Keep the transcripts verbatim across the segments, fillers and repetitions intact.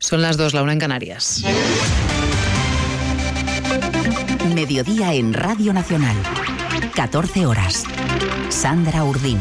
Son las dos, la una en Canarias. Mediodía en Radio Nacional. catorce horas. Sandra Urdín.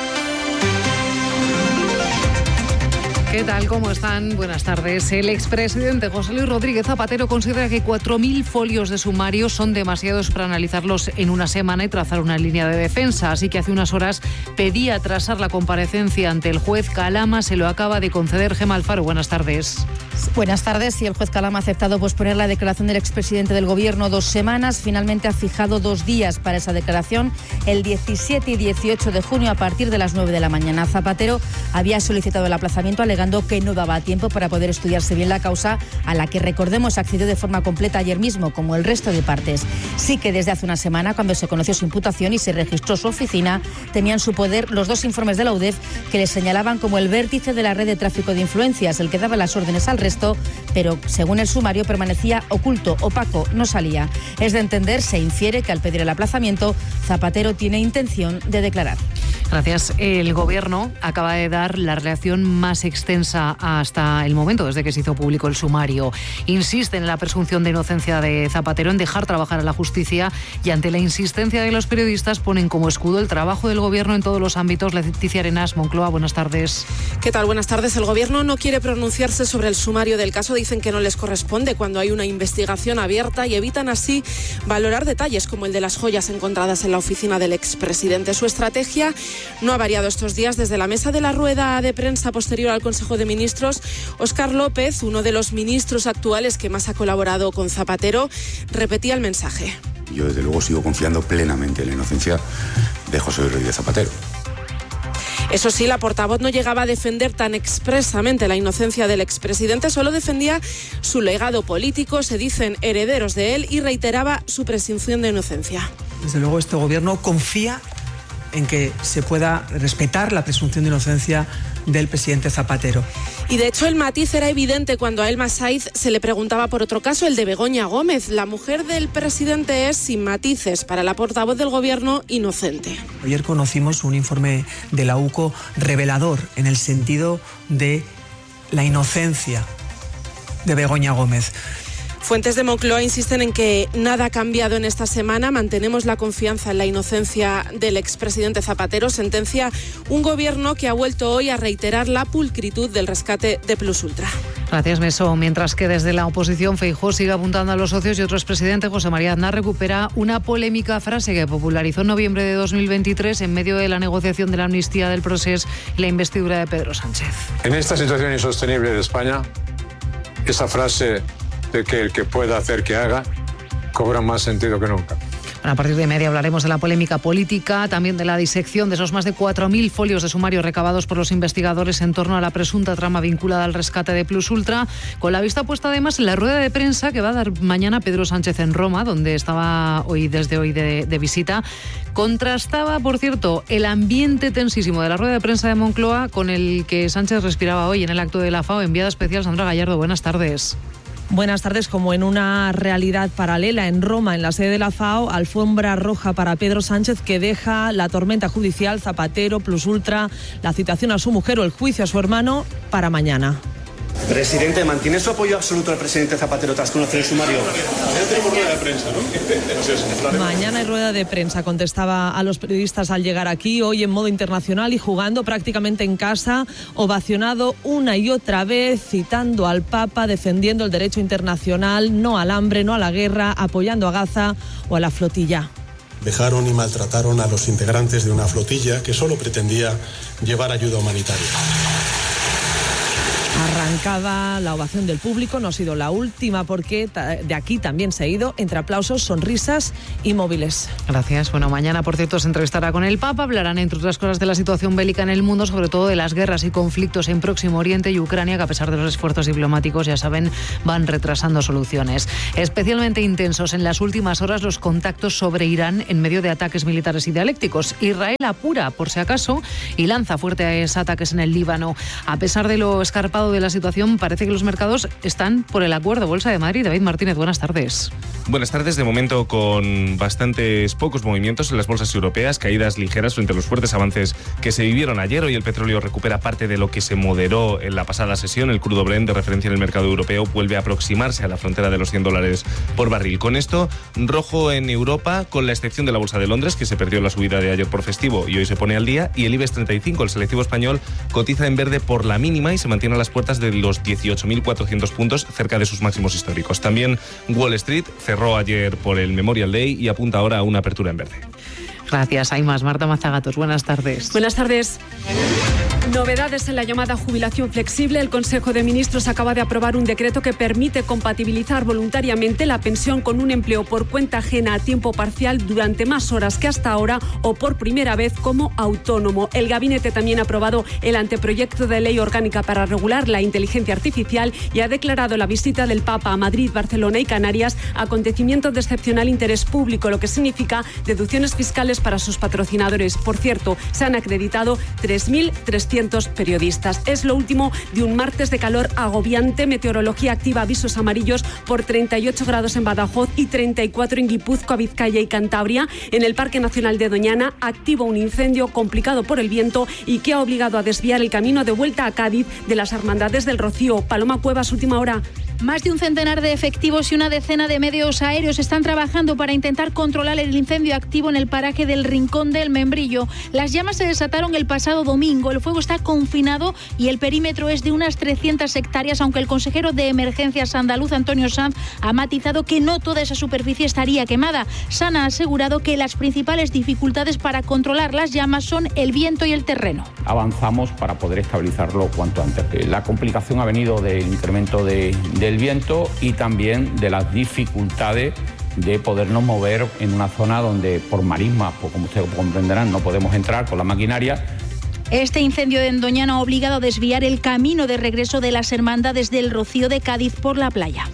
¿Qué tal? ¿Cómo están? Buenas tardes. El expresidente José Luis Rodríguez Zapatero considera que cuatro mil folios de sumario son demasiados para analizarlos en una semana y trazar una línea de defensa. Así que hace unas horas pedía atrasar la comparecencia ante el juez Calama. Se lo acaba de conceder. Gemma Alfaro, buenas tardes. Buenas tardes. Y el juez Calama ha aceptado posponer la declaración del expresidente del Gobierno dos semanas. Finalmente ha fijado dos días para esa declaración, el diecisiete y dieciocho de junio a partir de las nueve de la mañana. Zapatero había solicitado el aplazamiento alegando que no daba tiempo para poder estudiarse bien la causa, a la que, recordemos, accedió de forma completa ayer mismo, como el resto de partes. Sí que desde hace una semana, cuando se conoció su imputación y se registró su oficina, tenía en su poder los dos informes de la U D E F que le señalaban como el vértice de la red de tráfico de influencias, el que daba las órdenes al resto, pero según el sumario permanecía oculto, opaco, no salía. Es de entender, se infiere que al pedir el aplazamiento, Zapatero tiene intención de declarar. Gracias. El Gobierno acaba de dar la reacción más extensa hasta el momento, desde que se hizo público el sumario. Insiste en la presunción de inocencia de Zapatero, en dejar trabajar a la justicia, y ante la insistencia de los periodistas ponen como escudo el trabajo del Gobierno en todos los ámbitos. Leticia Arenas, Moncloa, buenas tardes. ¿Qué tal? Buenas tardes. El Gobierno no quiere pronunciarse sobre el sumario del caso. Dicen que no les corresponde cuando hay una investigación abierta y evitan así valorar detalles como el de las joyas encontradas en la oficina del expresidente. Su estrategia no ha variado estos días. Desde la mesa de la rueda de prensa posterior al Consejo de Ministros, Óscar López, uno de los ministros actuales que más ha colaborado con Zapatero, repetía el mensaje. Yo desde luego sigo confiando plenamente en la inocencia de José Luis Rodríguez Zapatero. Eso sí, la portavoz no llegaba a defender tan expresamente la inocencia del expresidente, solo defendía su legado político, se dicen herederos de él, y reiteraba su presunción de inocencia. Desde luego este Gobierno confía en que se pueda respetar la presunción de inocencia del presidente Zapatero. Y de hecho el matiz era evidente cuando a Elma Saiz se le preguntaba por otro caso, el de Begoña Gómez. La mujer del presidente es, sin matices, para la portavoz del Gobierno, inocente. Ayer conocimos un informe de la U C O revelador en el sentido de la inocencia de Begoña Gómez. Fuentes de Moncloa insisten en que nada ha cambiado en esta semana. Mantenemos la confianza en la inocencia del expresidente Zapatero. Sentencia un Gobierno que ha vuelto hoy a reiterar la pulcritud del rescate de Plus Ultra. Gracias, Meso. Mientras que desde la oposición Feijóo sigue apuntando a los socios, y otro expresidente, José María Aznar, recupera una polémica frase que popularizó en noviembre de dos mil veintitrés en medio de la negociación de la amnistía del Procés y la investidura de Pedro Sánchez. En esta situación insostenible de España, esa frase de que el que pueda hacer que haga cobra más sentido que nunca. Bueno, a partir de media hablaremos de la polémica política, también de la disección de esos más de cuatro mil folios de sumario recabados por los investigadores en torno a la presunta trama vinculada al rescate de Plus Ultra, con la vista puesta además en la rueda de prensa que va a dar mañana Pedro Sánchez en Roma, donde estaba hoy desde hoy de, de visita. Contrastaba, por cierto, el ambiente tensísimo de la rueda de prensa de Moncloa con el que Sánchez respiraba hoy en el acto de la FAO. Enviada especial Sandra Gallardo, buenas tardes. Buenas tardes. Como en una realidad paralela en Roma, en la sede de la FAO, alfombra roja para Pedro Sánchez, que deja la tormenta judicial, Zapatero, Plus Ultra, la citación a su mujer o el juicio a su hermano para mañana. Presidente, ¿mantiene su apoyo absoluto al presidente Zapatero tras conocer el sumario? Mañana tenemos rueda de prensa, ¿no? Mañana hay rueda de prensa, contestaba a los periodistas al llegar aquí, hoy en modo internacional y jugando prácticamente en casa, ovacionado una y otra vez, citando al Papa, defendiendo el derecho internacional, no al hambre, no a la guerra, apoyando a Gaza o a la flotilla. Dejaron y maltrataron a los integrantes de una flotilla que solo pretendía llevar ayuda humanitaria. Arrancaba la ovación del público, no ha sido la última porque de aquí también se ha ido entre aplausos, sonrisas y móviles. Gracias. Bueno, mañana, por cierto, se entrevistará con el Papa. Hablarán, entre otras cosas, de la situación bélica en el mundo, sobre todo de las guerras y conflictos en Próximo Oriente y Ucrania, que a pesar de los esfuerzos diplomáticos, ya saben, van retrasando soluciones. Especialmente intensos en las últimas horas los contactos sobre Irán en medio de ataques militares y dialécticos. Israel apura, por si acaso, y lanza fuertes ataques en el Líbano. A pesar de lo escarpado de la situación situación parece que los mercados están por el acuerdo. Bolsa de Madrid, David Martínez, buenas tardes. Buenas tardes. De momento con bastantes pocos movimientos en las bolsas europeas, caídas ligeras frente a los fuertes avances que se vivieron ayer. Hoy el petróleo recupera parte de lo que se moderó en la pasada sesión. El crudo Brent, de referencia en el mercado europeo, vuelve a aproximarse a la frontera de los cien dólares por barril. Con esto, rojo en Europa, con la excepción de la Bolsa de Londres, que se perdió la subida de ayer por festivo y hoy se pone al día, y el IBEX treinta y cinco, el selectivo español, cotiza en verde por la mínima y se mantiene a las puertas de los dieciocho mil cuatrocientos puntos, cerca de sus máximos históricos. También Wall Street cerró ayer por el Memorial Day y apunta ahora a una apertura en verde. Gracias, hay más. Marta Mazagatos, buenas tardes. Buenas tardes. Novedades en la llamada jubilación flexible. El Consejo de Ministros acaba de aprobar un decreto que permite compatibilizar voluntariamente la pensión con un empleo por cuenta ajena a tiempo parcial durante más horas que hasta ahora o por primera vez como autónomo. El Gabinete también ha aprobado el anteproyecto de ley orgánica para regular la inteligencia artificial y ha declarado la visita del Papa a Madrid, Barcelona y Canarias acontecimiento de excepcional interés público, lo que significa deducciones fiscales para sus patrocinadores. Por cierto, se han acreditado tres mil trescientos periodistas. Es lo último de un martes de calor agobiante. Meteorología activa avisos amarillos por treinta y ocho grados en Badajoz y treinta y cuatro en Guipúzcoa, Vizcaya y Cantabria. En el Parque Nacional de Doñana, activo un incendio complicado por el viento y que ha obligado a desviar el camino de vuelta a Cádiz de las Hermandades del Rocío. Paloma Cuevas, última hora. Más de un centenar de efectivos y una decena de medios aéreos están trabajando para intentar controlar el incendio activo en el paraje del Rincón del Membrillo. Las llamas se desataron el pasado domingo. El fuego está confinado y el perímetro es de unas trescientas hectáreas, aunque el consejero de Emergencias andaluz, Antonio Sanz, ha matizado que no toda esa superficie estaría quemada. Sanz ha asegurado que las principales dificultades para controlar las llamas son el viento y el terreno. Avanzamos para poder estabilizarlo cuanto antes. La complicación ha venido del incremento de, del viento y también de las dificultades de podernos mover en una zona donde por marismas, pues como ustedes comprenderán, no podemos entrar con la maquinaria. Este incendio en Doñana ha obligado a desviar el camino de regreso de las Hermandades del Rocío de Cádiz por la playa.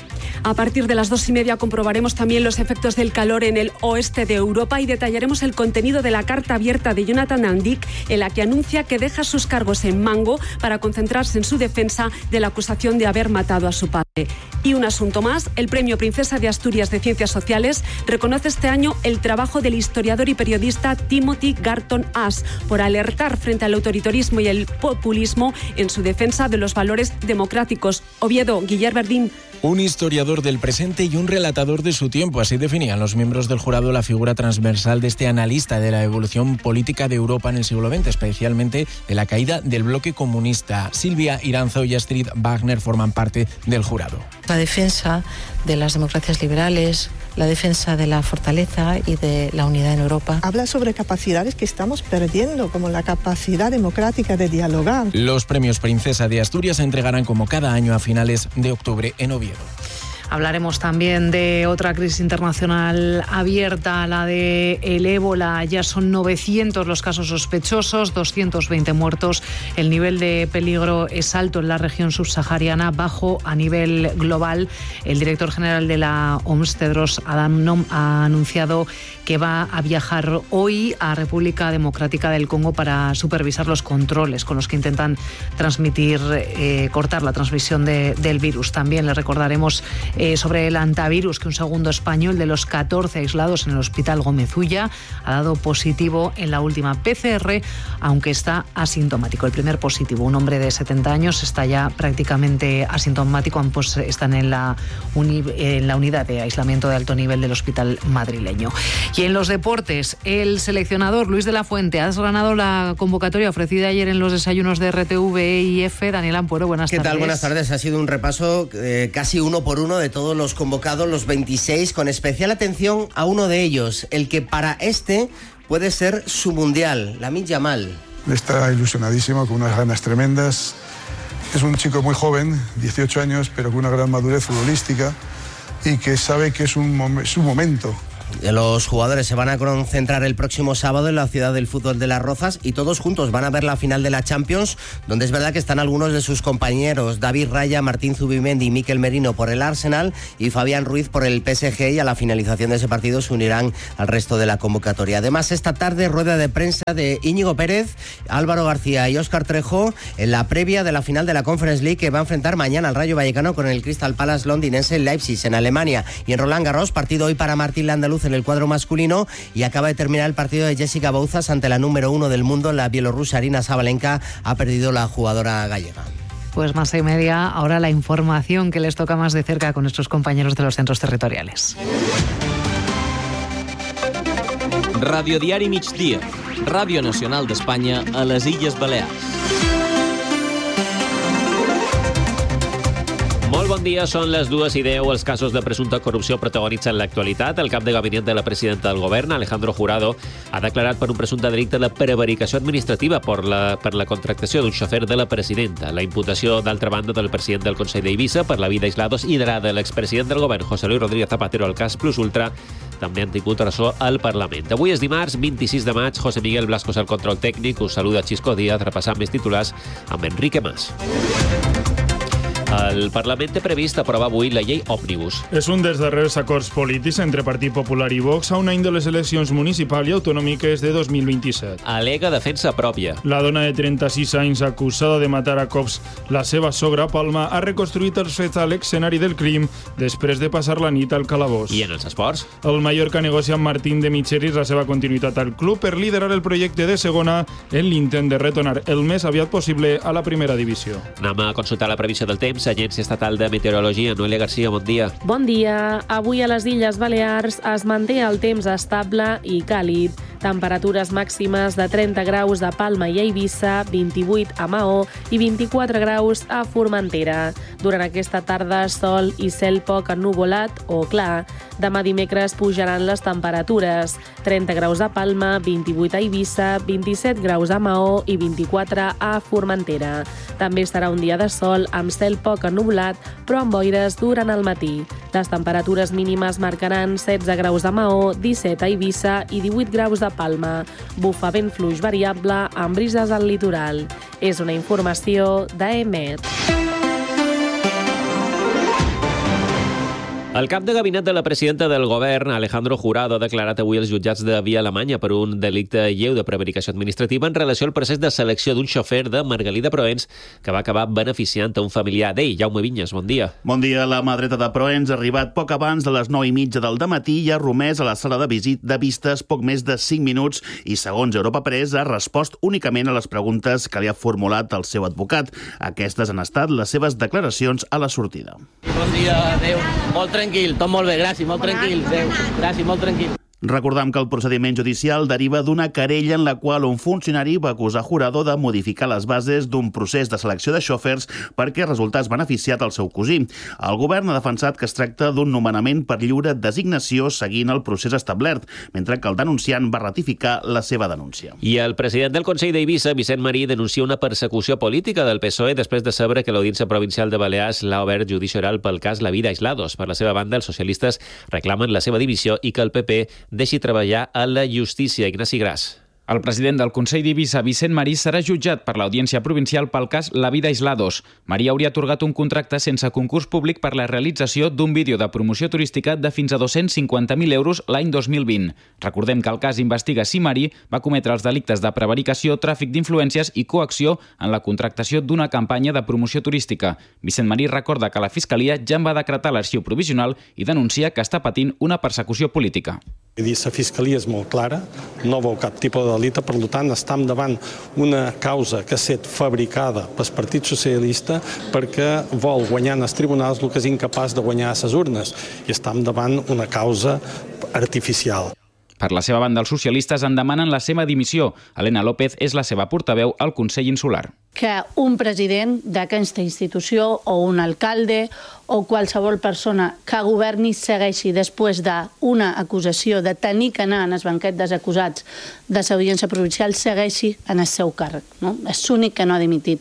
A partir de las dos y media comprobaremos también los efectos del calor en el oeste de Europa y detallaremos el contenido de la carta abierta de Jonathan Andic, en la que anuncia que deja sus cargos en Mango para concentrarse en su defensa de la acusación de haber matado a su padre. Y un asunto más, el Premio Princesa de Asturias de Ciencias Sociales reconoce este año el trabajo del historiador y periodista Timothy Garton Ash por alertar frente al autoritarismo y el populismo en su defensa de los valores democráticos. Oviedo, Guillermo Verdín. Un historiador del presente y un relatador de su tiempo. Así definían los miembros del jurado la figura transversal de este analista de la evolución política de Europa en el siglo veinte, especialmente de la caída del bloque comunista. Silvia Iranzo y Astrid Wagner forman parte del jurado. La defensa de las democracias liberales, la defensa de la fortaleza y de la unidad en Europa. Habla sobre capacidades que estamos perdiendo, como la capacidad democrática de dialogar. Los premios Princesa de Asturias se entregarán como cada año a finales de octubre en Oviedo. Hablaremos también de otra crisis internacional abierta, la de el ébola. Ya son novecientos los casos sospechosos, doscientos veinte muertos. El nivel de peligro es alto en la región subsahariana, bajo a nivel global. El director general de la O M S, Tedros Adhanom, ha anunciado que va a viajar hoy a República Democrática del Congo para supervisar los controles con los que intentan transmitir, eh, cortar la transmisión de, del virus. También le recordaremos Eh, sobre el antivirus, que un segundo español de los catorce aislados en el Hospital Gómez Ulla ha dado positivo en la última P C R, aunque está asintomático. El primer positivo, un hombre de setenta años, está ya prácticamente asintomático, ambos están en la, uni, en la unidad de aislamiento de alto nivel del hospital madrileño. Y en los deportes, el seleccionador Luis de la Fuente ha desgranado la convocatoria ofrecida ayer en los desayunos de R T V y F. Daniel Ampuero, buenas ¿Qué tardes. ¿Qué tal? Buenas tardes. Ha sido un repaso eh, casi uno por uno de todos los convocados, los veintiséis, con especial atención a uno de ellos, el que para este puede ser su mundial, Lamine Yamal. Está ilusionadísimo, con unas ganas tremendas. Es un chico muy joven, dieciocho años, pero con una gran madurez futbolística y que sabe que es un mom- su momento Los jugadores se van a concentrar el próximo sábado en la ciudad del fútbol de Las Rozas y todos juntos van a ver la final de la Champions, donde es verdad que están algunos de sus compañeros, David Raya, Martín Zubimendi y Mikel Merino por el Arsenal y Fabián Ruiz por el P S G, y a la finalización de ese partido se unirán al resto de la convocatoria. Además, esta tarde rueda de prensa de Íñigo Pérez, Álvaro García y Óscar Trejo en la previa de la final de la Conference League, que va a enfrentar mañana al Rayo Vallecano con el Crystal Palace londinense en Leipzig, en Alemania. Y en Roland Garros, partido hoy para Martín Landaluz en el cuadro masculino, y acaba de terminar el partido de Jessica Bouzas ante la número uno del mundo, la bielorrusa Arina Sabalenka. Ha perdido la jugadora gallega. Pues más y media, ahora la información que les toca más de cerca con nuestros compañeros de los centros territoriales. Radio Diari Migdia, Ràdio Nacional d'Espanya a les Illes Balears. Molt bon dia, són les dues i deu. Els casos de presumpta corrupció protagonitzen l'actualitat. El cap de gabinet de la presidenta del govern, Alejandro Jurado, ha declarat per un presumpte delicte de prevaricació administrativa per la, per la contractació d'un xofer de la presidenta. La imputació, d'altra banda, del president del Consell d'Eivissa per la vida aislados i de la de l'expresident del govern, José Luis Rodríguez Zapatero, al cas Plus Ultra, també han tingut ressò al Parlament. Avui és dimarts, vint-i-sis de maig. José Miguel Blasco és el control tècnic. Us saluda Xisco Díaz, repassant més titulars amb Enrique Mas. El Parlament té previst aprovar avui la llei Òmnibus. És un dels darrers acords polítics entre Partit Popular i Vox a un any de les eleccions municipals i autonòmiques de dos mil vint-i-set. Alega defensa pròpia. La dona de trenta-sis anys acusada de matar a cops la seva sogra, Palma, ha reconstruït els fets a l'escenari del crim després de passar la nit al calabós. I en els esports? El Mallorca negocia amb Martín de Michelis la seva continuïtat al club per liderar el projecte de segona en l'intent de retornar el més aviat possible a la primera divisió. Anem a consultar la previsió del temps. Agència Estatal de Meteorologia. Noelia Garcia, bon dia. Bon dia. Avui a les Illes Balears es manté el temps estable i càlid. Temperatures màximes de trenta graus a Palma i a Eivissa, vint-i-vuit a Maó i vint-i-quatre graus a Formentera. Durant aquesta tarda, sol i cel poc ennuvolat o clar. Demà dimecres pujaran les temperatures. trenta graus a Palma, vint-i-vuit a Eivissa, vint-i-set graus a Maó i vint-i-quatre a Formentera. També serà un dia de sol amb cel poc ennuvolat, però amb boires durant el matí. Les temperatures mínimes marcaran setze graus a Maó, disset a Eivissa i divuit graus a Palma. Bufa vent fluix variable amb brises al litoral. És una informació d'E M E T. El cap de gabinet de la presidenta del govern, Alejandro Jurado, ha declarat avui als jutjats de Via Alemanya per un delicte lleu de prevaricació administrativa en relació al procés de selecció d'un xofer de Margalí de Proens que va acabar beneficiant a un familiar d'ell. Jaume Vinyes, bon dia. Bon dia. La mà dreta de Proens ha arribat poc abans de les nou i mitja del dematí i ha romès a la sala de, visit, de vistes poc més de cinc minuts i, segons Europa Press, ha respost únicament a les preguntes que li ha formulat el seu advocat. Aquestes han estat les seves declaracions a la sortida. Bon dia, adéu. Molt tranquil, tot molt bé, gràcies, molt tranquil, adéu, gràcies, molt tranquil. Recordam que el procediment judicial deriva d'una querella en la qual un funcionari va acusar Jurado de modificar les bases d'un procés de selecció de xòfers perquè resultés beneficiat al seu cosí. El govern ha defensat que es tracta d'un nomenament per lliure designació seguint el procés establert, mentre que el denunciant va ratificar la seva denúncia. I el president del Consell d'Eivissa, Vicent Marí, denuncia una persecució política del P S O E després de saber que l'Audiència Provincial de Balears l'ha obert judici oral pel cas La Vida Aislados. Per la seva banda, els socialistes reclamen la seva dimissió i que el P P deixi treballar a la justícia. Ignasi Gras. El president del Consell d'Eivissa, Vicent Marí, serà jutjat per l'Audiència Provincial pel cas La Vida Aislados. Marí hauria atorgat un contracte sense concurs públic per la realització d'un vídeo de promoció turística de fins a dos-cents cinquanta mil euros l'any dos mil vint. Recordem que el cas investiga si Marí va cometre els delictes de prevaricació, tràfic d'influències i coacció en la contractació d'una campanya de promoció turística. Vicent Marí recorda que la Fiscalia ja en va decretar l'arxiu provisional i denuncia que està patint una persecució política. La Fiscalia és molt clara, no veu cap tipus de delicte, per tant estem davant una causa que ha estat fabricada pel Partit Socialista perquè vol guanyar en els tribunals el que és incapaç de guanyar a les urnes, i estem davant una causa artificial. Per la seva banda, els socialistes en demanen la seva dimissió. Helena López és la seva portaveu al Consell Insular. Que un president d'aquesta institució o un alcalde o qualsevol persona que governi segueixi després d'una acusació de tenir que anar en el banquet dels acusats de l'Audiència Provincial, segueixi en el seu càrrec. No? És l'únic que no ha dimitit.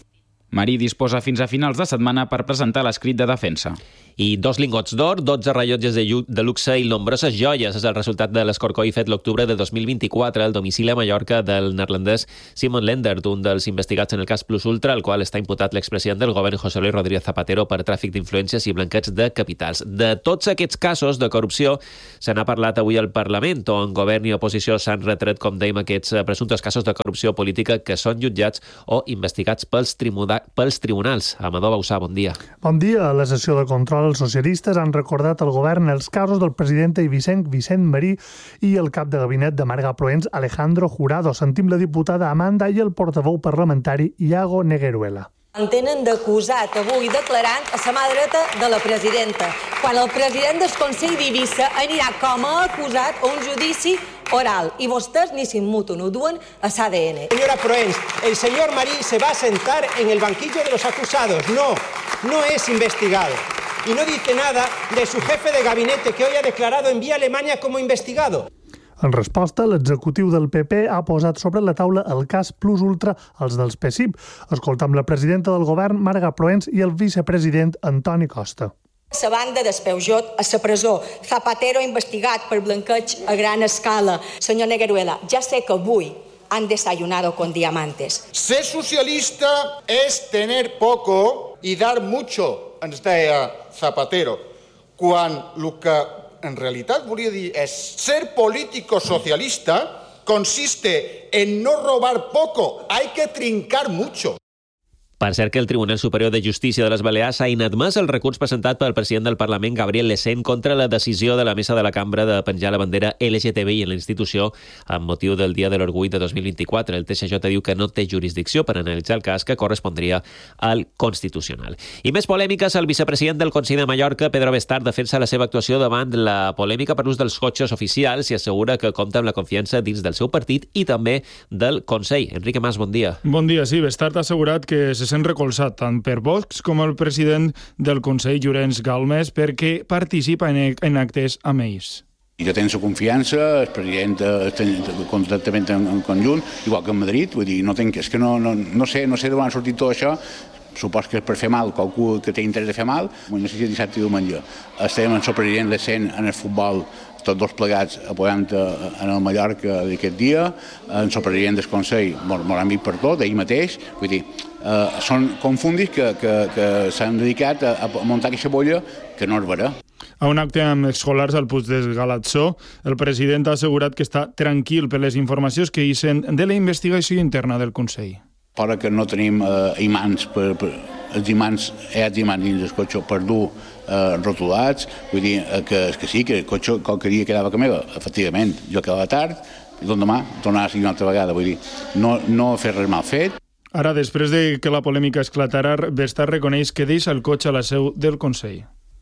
Marí disposa fins a finals de setmana per presentar l'escrit de defensa. I dos lingots d'or, dotze rellotges de, de luxe i nombroses joies és el resultat de l'escorcoll fet l'octubre de dos mil vint-i-quatre al domicili a Mallorca del neerlandès Simon Lendert, un dels investigats en el cas Plus Ultra, al qual està imputat l'expresident del govern José Luis Rodríguez Zapatero per tràfic d'influències i blanqueig de capitals. De tots aquests casos de corrupció se n'ha parlat avui al Parlament, on govern i oposició s'han retret, com dèiem, aquests presumptes casos de corrupció política que són jutjats o investigats pels, pels tribunals. Amador Bausà, bon dia. Bon dia. A la sessió de control els socialistes han recordat al govern els casos del president eivissenc Vicent Marí i el cap de gabinet de Marga Proens, Alejandro Jurado. Sentim la diputada Amanda i el portaveu parlamentari Iago Negueruela. En tenen d'acusat avui declarant a la mà dreta de la presidenta, quan el president del Consell d'Eivissa anirà com a acusat a un judici oral i vostès ni s'inmuten, ho duen a l'A D N. Señora Proens, el señor Marí se va a sentar en el banquillo de los acusados. No, no es investigado. Y no dice nada de su jefe de gabinete que hoy ha declarado en vía Alemania como investigado. En resposta, l'executiu del P P ha posat sobre la taula el cas Plus Ultra, els dels P S I B. Escoltam la presidenta del govern, Marga Proens, i el vicepresident, Antoni Costa. La banda d'Espeujot a la presó. Zapatero investigat per blanqueig a gran escala. Senyor Negueruela, ja sé que avui han desayunado con diamantes. Ser socialista es tener poco y dar mucho, ens deia Zapatero, quan el que en realitat volia dir és ser político socialista consiste en no robar poco, hay que trincar mucho. Per cert que el Tribunal Superior de Justícia de les Balears ha inadmès el recurs presentat pel president del Parlament, Gabriel Lecén, contra la decisió de la mesa de la cambra de penjar la bandera L G T B I en la institució amb motiu del Dia de l'Orgull de dos mil vint-i-quatre. El T S J diu que no té jurisdicció per analitzar el cas, que correspondria al Constitucional. I més polèmiques, el vicepresident del Consell de Mallorca, Pedro Bestard, defensa la seva actuació davant la polèmica per l'ús dels cotxes oficials i assegura que compta amb la confiança dins del seu partit i també del Consell. Enrique Mas, bon dia. Bon dia, sí. Bestard ha assegurat que se sent recolzat tant per Vox com el president del Consell, Llorenç Galmés, perquè participa en, en actes amb ells. Jo tenc la confiança, el president està constantment en, en conjunt, igual que en Madrid, vull dir, no tenc, és que no, no, no sé, no sé d'on ha sortit tot això. Supos que és per fer mal, qualcú que té interès de fer mal, no sé si dissabte i diumenge. Estem amb el president Lecén en el futbol, tots dos plegats apoyant en el Mallorca d'aquest dia, en el president del Consell, molt amic per tot, ell mateix, vull dir, eh, són confundis que, que, que s'han dedicat a, a muntar aquesta bolla que no és vera. A un acte amb escolars al Puig del Galatzó, el president ha assegurat que està tranquil per les informacions que hicen de la investigació interna del Consell. Però que no tenim eh, imants, per, per, els imants, hi ha imants dins del cotxe per dur eh, rotulats, vull dir eh, que, que sí, que el cotxe qualque dia quedava que meva, efectivament, jo quedava tard, i l'endemà tornava a seguir una altra vegada, vull dir, no, no fer res mal fet. Ara, després de que la polèmica esclatarà, Bestard reconeix que deixa el cotxe a la seu del Consell.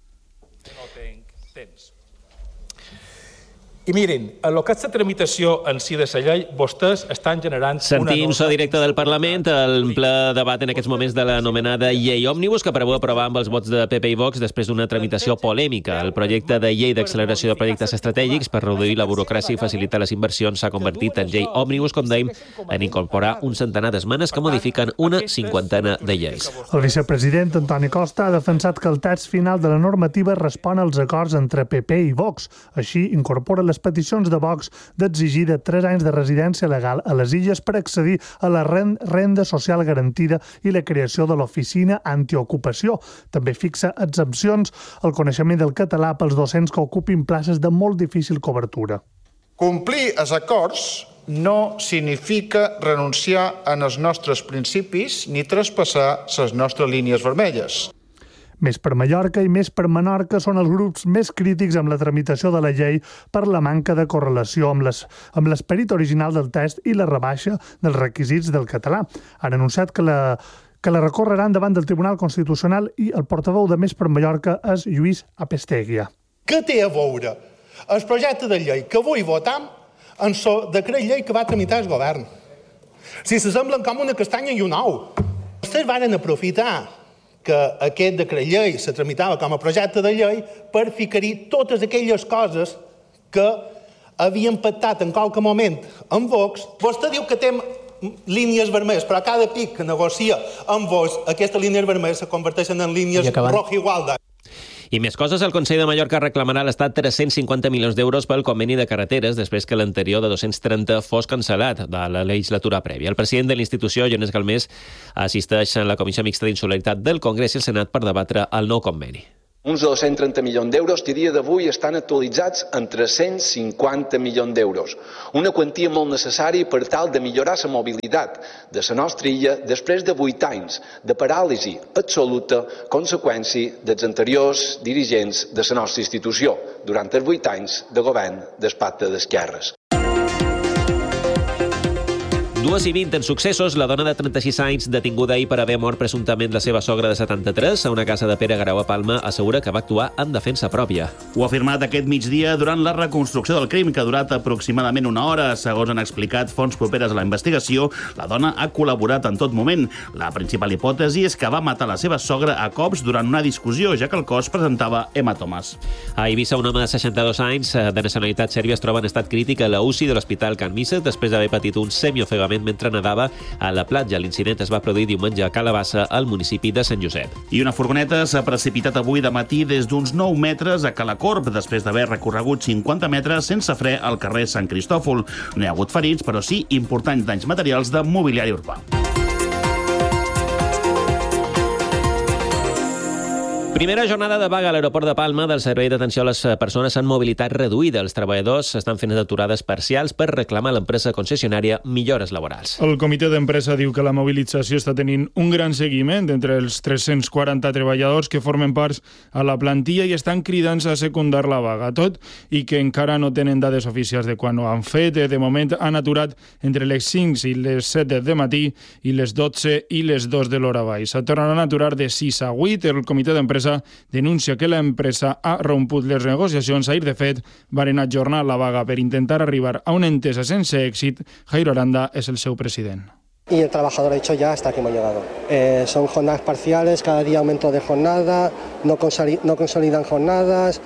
No tinc temps. I mirin, en el que és la tramitació en si de la llei, vostès estan generant... Sentim so directe del Parlament, el ple debat en aquests moments de l'anomenada llei Òmnibus, que preveu aprovar amb els vots de P P i Vox després d'una tramitació polèmica. El projecte de llei d'acceleració de projectes estratègics per reduir la burocràcia i facilitar les inversions s'ha convertit en llei Òmnibus, com dèiem, en incorporar un centenar d'esmenes que modifiquen una cinquantena de lleis. El vicepresident Antoni Costa ha defensat que el text final de la normativa respon als acords entre P P i Vox. Així, incorpora les peticions de Vox d'exigir de tres anys de residència legal a les illes per accedir a la renda social garantida i la creació de l'oficina antiocupació. També fixa exempcions al coneixement del català pels docents que ocupin places de molt difícil cobertura. Complir els acords no significa renunciar als nostres principis ni traspassar les nostres línies vermelles. Més per Mallorca i més per Menorca són els grups més crítics amb la tramitació de la llei per la manca de correlació amb les, amb l'esperit original del text i la rebaixa dels requisits del català. Han anunciat que la, que la recorreran davant del Tribunal Constitucional i el portaveu de Més per Mallorca és Lluís Apesteguia. Què té a veure el projecte de llei que avui votam en el decret llei que va tramitar el govern? Si s'assemblen com una castanya i un ou. Vostès van aprofitar que aquest decret llei se tramitava com a projecte de llei per ficar-hi totes aquelles coses que havien pactat en qualque moment amb Vox. Vostè diu que té línies vermelles, però cada pic que negocia amb vos, aquestes línies vermelles se converteixen en línies roja igualtat. I més coses, el Consell de Mallorca reclamarà a l'Estat tres-cents cinquanta milions d'euros pel conveni de carreteres després que l'anterior de dos-cents trenta fos cancel·lat de la legislatura prèvia. El president de l'institució, Jones Galmés, assisteix a la Comissió Mixta d'Insolidaritat del Congrés i el Senat per debatre el nou conveni. Uns dos-cents trenta milions d'euros que a dia d'avui estan actualitzats en tres-cents cinquanta milions d'euros. Una quantia molt necessària per tal de millorar la mobilitat de la nostra illa després de vuit anys de paràlisi absoluta, conseqüència dels anteriors dirigents de la nostra institució durant els vuit anys de govern del Pacte d'Esquerres. Dues i vint en successos, la dona de trenta-sis anys detinguda ahir per haver mort presumptament la seva sogra de setanta-tres a una casa de Pere Garau a Palma assegura que va actuar en defensa pròpia. Ho ha afirmat aquest migdia durant la reconstrucció del crim, que ha durat aproximadament una hora. Segons han explicat fonts properes a la investigació, la dona ha col·laborat en tot moment. La principal hipòtesi és que va matar la seva sogra a cops durant una discussió, ja que el cos presentava hematomes. A Eivissa, un home de seixanta-dos anys de nacionalitat sèrbia es troba en estat crític a la U C I de l'Hospital Can Misses després d'haver patit un semiofegament mentre nedava a la platja. L'incident es va produir diumenge a Calabassa, al municipi de Sant Josep. I una furgoneta s'ha precipitat avui de matí des d'uns nou metres a Calacorb, després d'haver recorregut cinquanta metres sense fre al carrer Sant Cristòfol. No hi ha hagut ferits, però sí importants danys materials de mobiliari urbà. Primera jornada de vaga a l'aeroport de Palma del Servei d'Atenció a les Persones en Mobilitat Reduïda. Els treballadors estan fent aturades parcials per reclamar a l'empresa concessionària millores laborals. El comitè d'empresa diu que la mobilització està tenint un gran seguiment entre els tres-cents quaranta treballadors que formen parts a la plantilla i estan cridant a secundar la vaga. Tot i que encara no tenen dades oficials de quan ho han fet. De moment han aturat entre les cinc i les set de matí i les dotze i les dos de l'hora baix. Se tornaran a aturar de sis a vuit. El comitè d'empresa denuncia que l'empresa ha romput les negociacions. Ahir, de fet, van ajornar la vaga per intentar arribar a una entesa sense èxit. Jairo Aranda és el seu president. Y el trabajador ha dicho ya hasta aquí hemos llegado. Eh, son jornadas parciales, cada día aumento de jornada, no, consoli- no consolidan jornadas,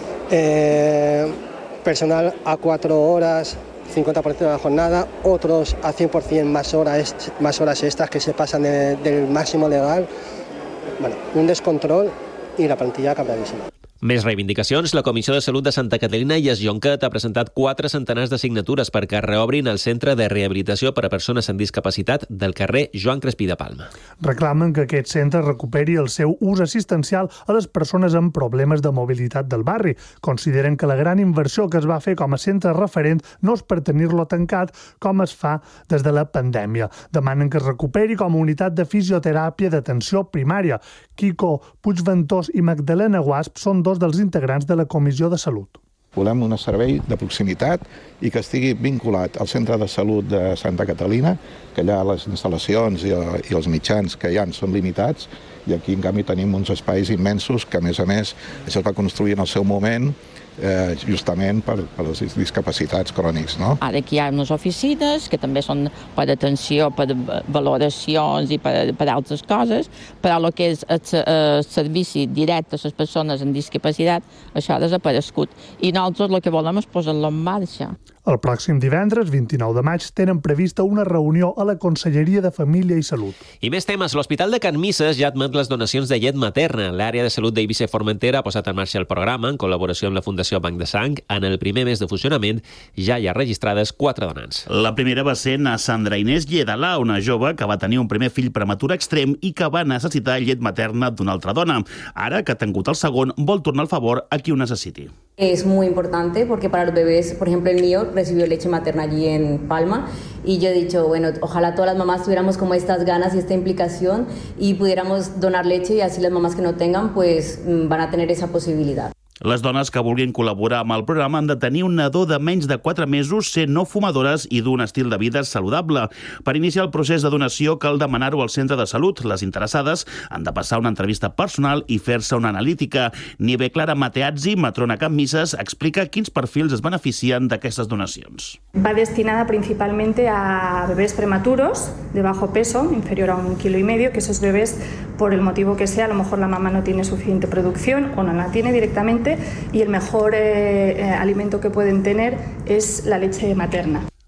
eh, personal a cuatro horas, cincuenta por ciento de la jornada, otros a cien por ciento más horas, más horas extras que se pasan de, del máximo legal. Bueno, un descontrol i la plantilla cabradíssima. Més reivindicacions. La Comissió de Salut de Santa Caterina i Esjoncat ha presentat quatre centenars de signatures perquè reobrin el Centre de Rehabilitació per a Persones amb Discapacitat del carrer Joan Crespí de Palma. Reclamen que aquest centre recuperi el seu ús assistencial a les persones amb problemes de mobilitat del barri. Consideren que la gran inversió que es va fer com a centre referent no és per tenir-lo tancat com es fa des de la pandèmia. Demanen que es recuperi com a unitat de fisioteràpia d'atenció primària. Quico Puigventós i Magdalena Guasp són dos dels integrants de la Comissió de Salut. Volem un servei de proximitat i que estigui vinculat al Centre de Salut de Santa Catalina, que allà les instal·lacions i, i els mitjans que hi ha són limitats, i aquí en canvi tenim uns espais immensos que a més a més això es va construir en el seu moment eh, justament per, per les discapacitats crònics. No? Ara aquí hi ha unes oficines que també són per atenció, per valoracions i per, per altres coses, però el que és el, el servici directe a les persones amb discapacitat, això ha desaparegut. I nosaltres el que volem és posar-lo en marxa. El pròxim divendres, vint-i-nou de maig, tenen prevista una reunió a la Conselleria de Família i Salut. I més temes. L'Hospital de Can Misses ja admet les donacions de llet materna. L'àrea de salut d'Eivissa i Formentera ha posat en marxa el programa en col·laboració amb la Fundació Banc de Sang. En el primer mes de funcionament ja hi ha registrades quatre donants. La primera va ser na Sandra Inés Lledalà, una jove que va tenir un primer fill prematur extrem i que va necessitar llet materna d'una altra dona. Ara que ha tingut el segon, vol tornar el favor a qui ho necessiti. Es muy importante porque para los bebés, por ejemplo el mío, recibió leche materna allí en Palma y yo he dicho, bueno, ojalá todas las mamás tuviéramos como estas ganas y esta implicación y pudiéramos donar leche y así las mamás que no tengan pues van a tener esa posibilidad. Les dones que vulguin col·laborar amb el programa han de tenir un nadó de menys de quatre mesos, ser no fumadores i d'un estil de vida saludable. Per iniciar el procés de donació cal demanar-ho al centre de salut. Les interessades han de passar una entrevista personal i fer-se una analítica. Nieve Clara Mateazzi, matrona Can Misses, explica quins perfils es beneficien d'aquestes donacions. Va destinada principalmente a bebés prematuros de bajo peso, inferior a un kilo y medio, que esos bebés, por el motivo que sea, a lo mejor la mamá no tiene suficiente producción o no la tiene directamente, y el mejor eh, eh, alimento que pueden tener es la leche materna.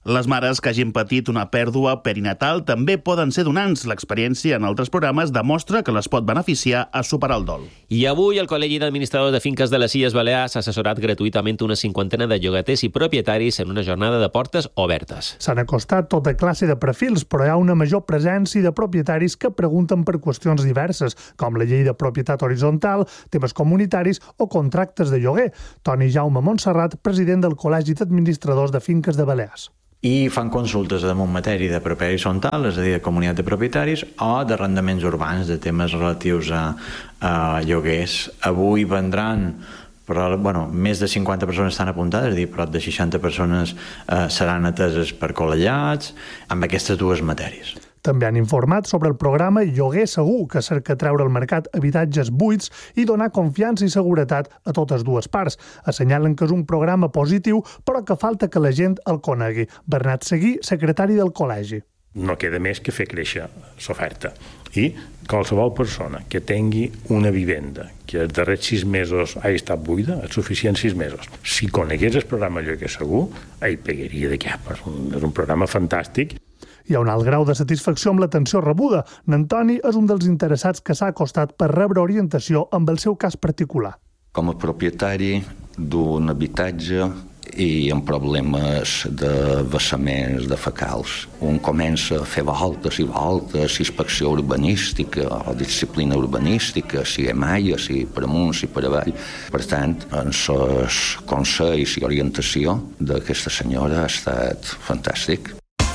Les mares que hagin patit una pèrdua perinatal també poden ser donants. L'experiència en altres programes demostra que les pot beneficiar a superar el dol. I avui el Col·legi d'Administradors de Finques de les Illes Balears ha assessorat gratuïtament una cinquantena de llogaters i propietaris en una jornada de portes obertes. S'han acostat tota classe de perfils, però hi ha una major presència de propietaris que pregunten per qüestions diverses, com la llei de propietat horitzontal, temes comunitaris o contractes de lloguer. Toni Jaume Montserrat, president del Col·legi d'Administradors de Finques de Balears. I fan consultes en matèria de propietat horitzontal, és a dir, de comunitat de propietaris, o d'arrendaments urbans, de temes relatius a, a lloguers. Avui vendran, però, bueno, més de cinquanta persones estan apuntades, és a dir, prop de seixanta persones eh, seran ateses per col·legiats amb aquestes dues matèries. També han informat sobre el programa Lloguer Segur, que cerca treure al mercat habitatges buits i donar confiança i seguretat a totes dues parts. Assenyalen que és un programa positiu, però que falta que la gent el conegui. Bernat Seguí, secretari del col·legi. No queda més que fer créixer l'oferta. I qualsevol persona que tingui una vivenda que els darrers sis mesos ha estat buida, és suficient sis mesos. Si conegués el programa Lloguer Segur, ell pegaria de cap. És un, és un programa fantàstic. Hi ha un alt grau de satisfacció amb l'atenció rebuda. N'Antoni és un dels interessats que s'ha acostat per rebre orientació amb el seu cas particular. Com a propietari d'un habitatge i amb problemes de vessaments, de fecals. Un comença a fer voltes i voltes, inspecció urbanística o disciplina urbanística, si hi maia, si per amunt, si per avall. Per tant, els consells i orientació d'aquesta senyora ha estat fantàstic.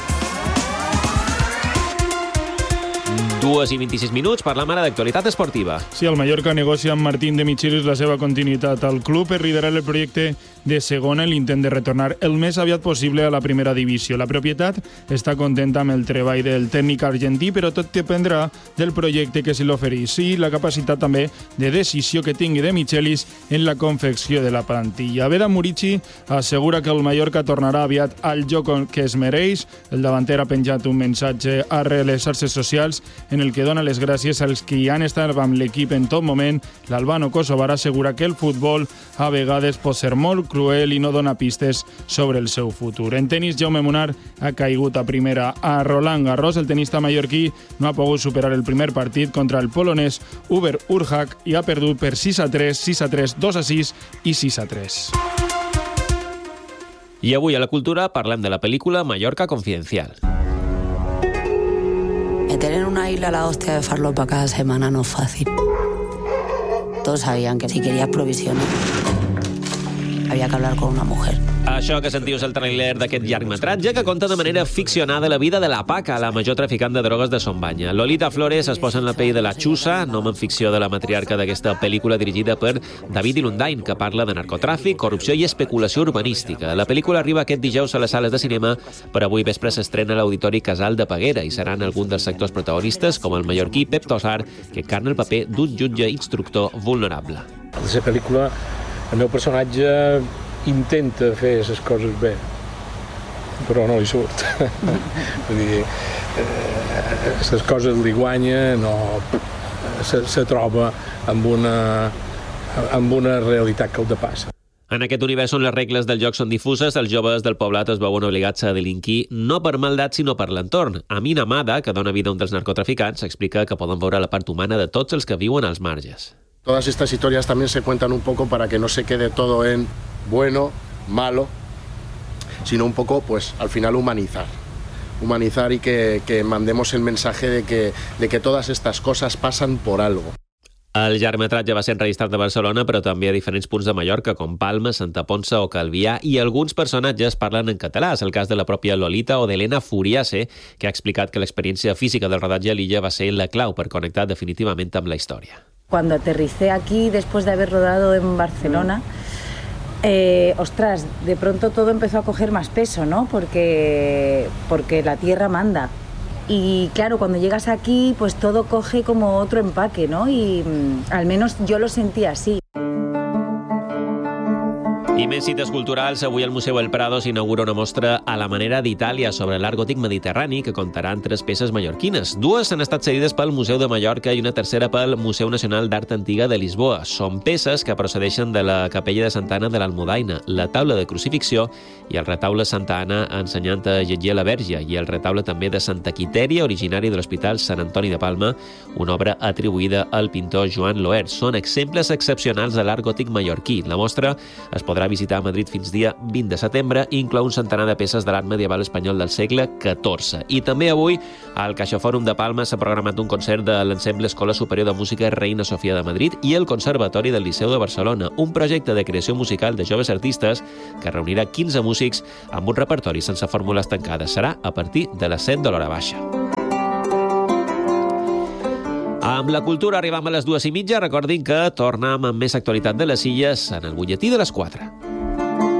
Dues i vint-i-sis minuts, parlam ara d'actualitat esportiva. Sí, el Mallorca negocia amb Martín de Michelis la seva continuïtat al club per liderar el projecte de segona i l'intent de retornar el més aviat possible a la primera divisió. La propietat està contenta amb el treball del tècnic argentí, però tot dependrà del projecte que se l'oferís i la capacitat també de decisió que tingui de Michelis en la confecció de la plantilla. Veda Murici assegura que el Mallorca tornarà aviat al joc que es mereix. El davanter ha penjat un missatge a les xarxes socials en el que dona les gràcies als que hi han estat amb l'equip en tot moment. L'albano kosovar assegura que el futbol a vegades pot ser molt cruel i no dona pistes sobre el seu futur. En tenis, Jaume Munar ha caigut a primera a Roland Garros. El tenista mallorquí no ha pogut superar el primer partit contra el polonès Hubert Hurkacz i ha perdut per sis a tres, sis a tres, dos a sis i sis a tres. I avui a la cultura parlem de la pel·lícula Mallorca Confidencial. Meter en una isla la hostia de farlopa cada semana no es fácil. Todos sabían que si querías provisiones había que hablar con una mujer. Això que sentiu és el tràiler d'aquest llargmetratge que conta de manera ficcionada la vida de la Paca, la major traficant de drogues de Son Banya. Lolita Flores es posa en la pell de la Xusa, nom en ficció de la matriarca d'aquesta pel·lícula dirigida per David Ilundain, que parla de narcotràfic, corrupció i especulació urbanística. La pel·lícula arriba aquest dijous a les sales de cinema, però avui vespre s'estrena a l'Auditori Casal de Peguera i seran alguns dels sectors protagonistes, com el mallorquí Pep Tosar, que encarna el paper d'un jutge instructor vulnerable. A la pel·lícula el meu personatge intenta fer les coses bé, però no li surt. Vull dir, les eh, coses li guanya, no, se, se troba amb una, amb una realitat que el depassa. En aquest univers on les regles del joc són difuses, els joves del poblat es veuen obligats a delinquir no per maldat, sinó per l'entorn. Amin Amada, que dona vida a un dels narcotraficants, explica que poden veure la part humana de tots els que viuen als marges. Todas estas historias también se cuentan un poco para que no se quede todo en bueno, malo, sino un poco, pues, al final humanizar. Humanizar y que, que mandemos el mensaje de que, de que todas estas cosas pasan por algo. El llargmetratge va ser enregistrat a Barcelona, però també a diferents punts de Mallorca, com Palma, Santa Ponça o Calvià, i alguns personatges parlen en català. És el cas de la pròpia Lolita o d'Helena Furiase, que ha explicat que l'experiència física del rodatge a l'illa va ser la clau per connectar definitivament amb la història. Cuando aterricé aquí, después de haber rodado en Barcelona, eh, ostras, de pronto todo empezó a coger más peso, ¿no? Porque, porque la tierra manda. Y claro, cuando llegas aquí, pues todo coge como otro empaque, ¿no? Y mm, al menos yo lo sentí así. I més cites culturals. Avui al Museu El Prado s'inaugura una mostra a la manera d'Itàlia sobre l'art gòtic mediterrani que comptarà amb tres peces mallorquines. Dues han estat cedides pel Museu de Mallorca i una tercera pel Museu Nacional d'Art Antiga de Lisboa. Són peces que procedeixen de la capella de Santa Anna de l'Almudaina, la taula de crucifixió i el retaule Santa Anna ensenyant a llegir la Verge i el retaule també de Santa Quitèria, originari de l'Hospital Sant Antoni de Palma, una obra atribuïda al pintor Joan Loer. Són exemples excepcionals de l'art gòtic mallorquí. La mostra es podrà visitar a Madrid fins dia vint de setembre i inclou un centenar de peces de l'art medieval espanyol del segle catorze. I també avui al CaixaFòrum de Palma s'ha programat un concert de l'Ensemble Escola Superior de Música Reina Sofia de Madrid i el Conservatori del Liceu de Barcelona, un projecte de creació musical de joves artistes que reunirà quinze músics amb un repertori sense fórmules tancades. Serà a partir de les set de l'hora baixa. Amb la cultura arribam a les dues i mitja. Recordin que tornem amb més actualitat de les Illes en el butlletí de les quatre.